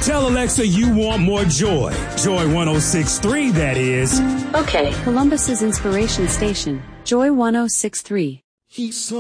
Tell Alexa you want more joy. Joy 106.3, that is. Okay. Columbus's inspiration station, Joy 106.3. He's so